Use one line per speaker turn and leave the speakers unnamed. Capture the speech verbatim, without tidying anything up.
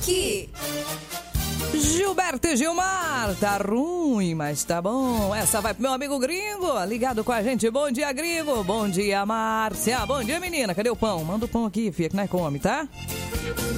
aqui.
Gilberto e Gilmar, tá ruim, mas tá bom. Essa vai pro meu amigo Gringo, ligado com a gente. Bom dia, Gringo. Bom dia, Márcia. Bom dia, menina. Cadê o pão? Manda o pão aqui, filha, que nós come, tá?